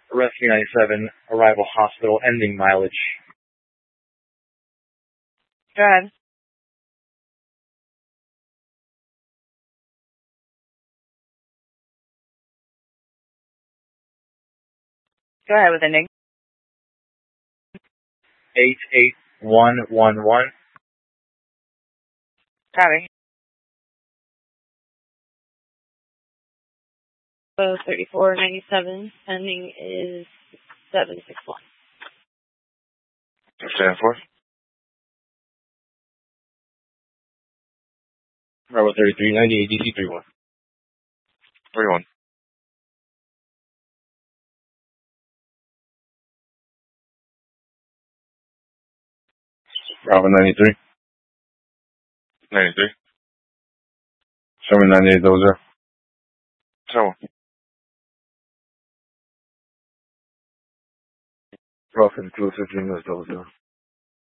Rescue 97, arrival hospital, ending mileage. Go ahead. Go ahead with ending. 88111. Copy. 3497. Ending is 761. Stand for. Bravo 3390, ADC 31. 31. Bravo 93. 93. 79800. 7. Bravo 52, 15 minutes, 00.